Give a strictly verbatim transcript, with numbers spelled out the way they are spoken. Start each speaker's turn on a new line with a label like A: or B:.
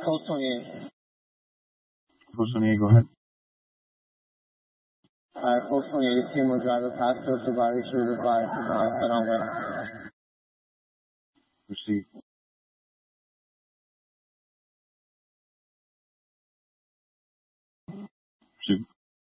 A: four twenty-eight.
B: four twenty-eight, go ahead.
A: Alright, four twenty-eight, Seymour driver, passed us, body shooter, by, uh, I don't know.
B: Proceed.